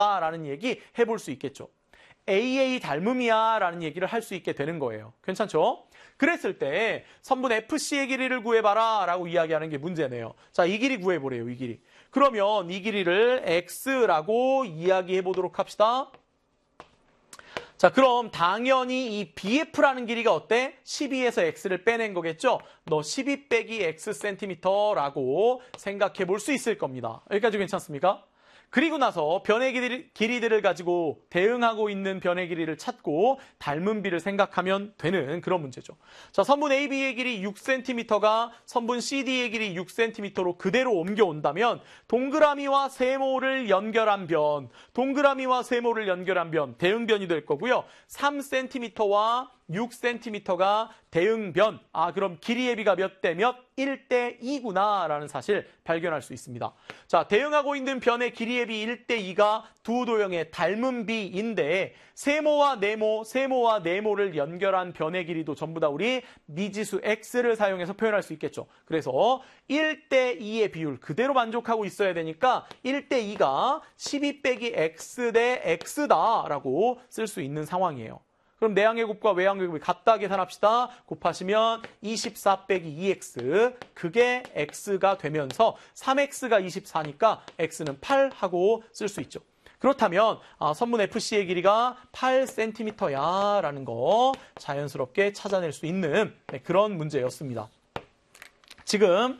라는 얘기 해볼 수 있겠죠. AA 닮음이야 라는 얘기를 할 수 있게 되는 거예요. 괜찮죠? 그랬을 때 선분 FC의 길이를 구해봐라 라고 이야기하는 게 문제네요. 자, 이 길이 구해보래요. 이 길이. 그러면 이 길이를 X라고 이야기해 보도록 합시다. 자, 그럼 당연히 이 BF라는 길이가 어때? 12에서 X를 빼낸 거겠죠? 너 12 빼기 X 센티미터라고 생각해 볼 수 있을 겁니다. 여기까지 괜찮습니까? 그리고 나서 변의 길이들을 가지고 대응하고 있는 변의 길이를 찾고 닮은 비를 생각하면 되는 그런 문제죠. 자, 선분 AB의 길이 6cm가 선분 CD의 길이 6cm로 그대로 옮겨온다면 동그라미와 세모를 연결한 변, 대응변이 될 거고요. 3cm와 6cm가 대응변, 그럼 길이의 비가 몇 대 몇? 1대 2구나 라는 사실 발견할 수 있습니다. 자, 대응하고 있는 변의 길이의 비 1대 2가 두 도형의 닮은 비인데 세모와 네모를 연결한 변의 길이도 전부 다 우리 미지수 X를 사용해서 표현할 수 있겠죠. 그래서 1대 2의 비율 그대로 만족하고 있어야 되니까 1대 2가 12 빼기 X 대 X다라고 쓸 수 있는 상황이에요. 그럼 내항의 곱과 외항의 곱이 같다 계산합시다. 곱하시면 24 빼기 2x, 그게 x가 되면서 3x가 24니까 x는 8 하고 쓸 수 있죠. 그렇다면 선분 FC의 길이가 8cm야 라는 거 자연스럽게 찾아낼 수 있는 그런 문제였습니다. 지금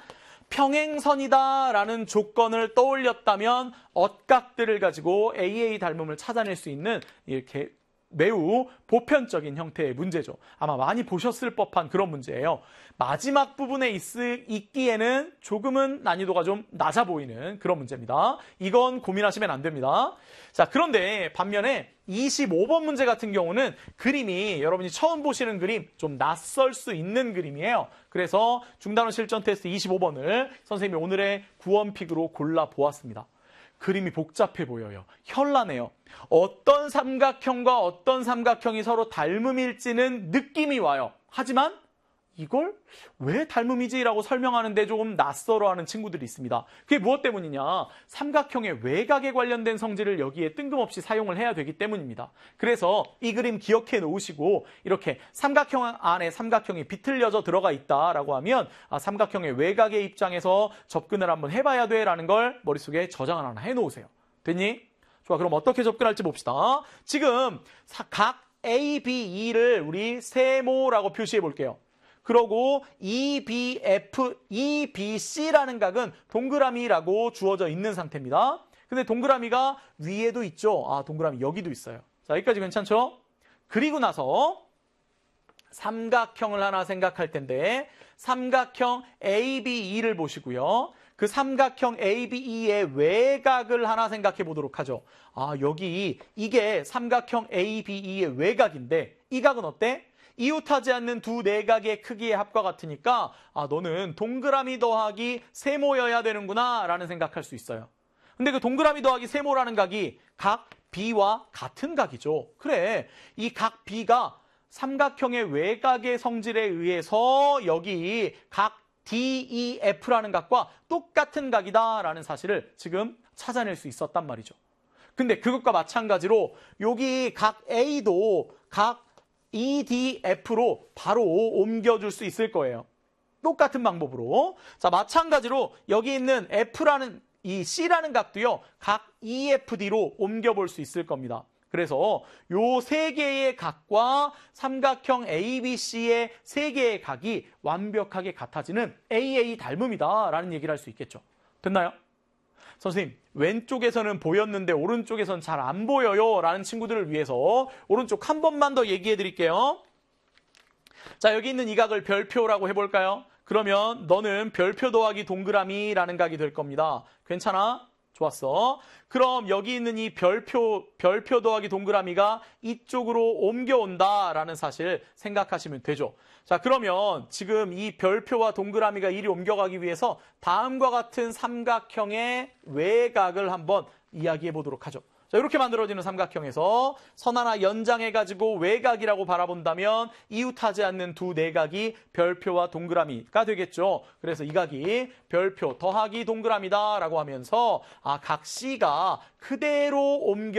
평행선이다 라는 조건을 떠올렸다면 엇각들을 가지고 AA 닮음을 찾아낼 수 있는 이렇게 매우 보편적인 형태의 문제죠. 아마 많이 보셨을 법한 그런 문제예요. 마지막 부분에 있기에는 조금은 난이도가 좀 낮아 보이는 그런 문제입니다. 이건 고민하시면 안 됩니다. 자, 그런데 반면에 25번 문제 같은 경우는 그림이 여러분이 처음 보시는 그림, 좀 낯설 수 있는 그림이에요. 그래서 중단원 실전 테스트 25번을 선생님이 오늘의 구원픽으로 골라보았습니다. 그림이 복잡해 보여요. 현란해요. 어떤 삼각형과 어떤 삼각형이 서로 닮음일지는 느낌이 와요. 하지만 이걸 왜 닮음이지라고 설명하는데 조금 낯설어하는 친구들이 있습니다. 그게 무엇 때문이냐? 삼각형의 외곽에 관련된 성질을 여기에 뜬금없이 사용을 해야 되기 때문입니다. 그래서 이 그림 기억해 놓으시고 이렇게 삼각형 안에 삼각형이 비틀려져 들어가 있다라고 하면 삼각형의 외곽의 입장에서 접근을 한번 해봐야 돼라는 걸 머릿속에 저장을 하나 해놓으세요. 됐니? 좋아, 그럼 어떻게 접근할지 봅시다. 지금 각 A, B, E를 우리 세모라고 표시해 볼게요. 그러고 EBC라는 각은 동그라미라고 주어져 있는 상태입니다. 근데 동그라미가 위에도 있죠. 동그라미 여기도 있어요. 자, 여기까지 괜찮죠? 그리고 나서 삼각형을 하나 생각할 텐데 삼각형 ABE를 보시고요. 그 삼각형 ABE의 외곽을 하나 생각해 보도록 하죠. 이게 삼각형 ABE의 외곽인데 이 각은 어때? 이웃하지 않는 두 내각의 크기의 합과 같으니까 너는 동그라미 더하기 세모여야 되는구나 라는 생각할 수 있어요. 근데 그 동그라미 더하기 세모라는 각이 각 B와 같은 각이죠. 그래, 이 각 B가 삼각형의 외곽의 성질에 의해서 여기 각 DEF라는 각과 똑같은 각이다라는 사실을 지금 찾아낼 수 있었단 말이죠. 근데 그것과 마찬가지로 여기 각 A도 각 EDF로 바로 옮겨줄 수 있을 거예요. 똑같은 방법으로. 자, 마찬가지로 여기 있는 F라는 이 C라는 각도요. 각 EFD로 옮겨볼 수 있을 겁니다. 그래서 요 세 개의 각과 삼각형 ABC의 세 개의 각이 완벽하게 같아지는 AA 닮음이다라는 얘기를 할 수 있겠죠. 됐나요? 선생님, 왼쪽에서는 보였는데 오른쪽에서는 잘 안 보여요 라는 친구들을 위해서 오른쪽 한 번만 더 얘기해 드릴게요. 자, 여기 있는 이 각을 별표라고 해볼까요? 그러면 너는 별표 더하기 동그라미라는 각이 될 겁니다. 괜찮아? 좋았어. 그럼 여기 있는 이 별표 더하기 동그라미가 이쪽으로 옮겨온다라는 사실 생각하시면 되죠. 자, 그러면 지금 이 별표와 동그라미가 이리 옮겨가기 위해서 다음과 같은 삼각형의 외곽을 한번 이야기해 보도록 하죠. 자, 이렇게 만들어지는 삼각형에서 선 하나 연장해가지고 외곽이라고 바라본다면 이웃하지 않는 두 내각이 별표와 동그라미가 되겠죠. 그래서 이 각이 별표 더하기 동그라미다라고 하면서 각 C가 그대로 옮겨